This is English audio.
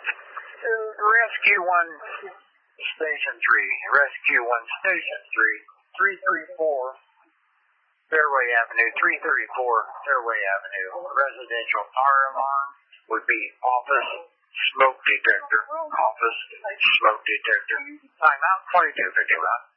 Rescue 1, Station 3. Rescue 1, Station 3. 334 Fairway Avenue. 334 Fairway Avenue. Residential fire alarm would be office smoke detector. Office smoke detector. Timeout 22:51.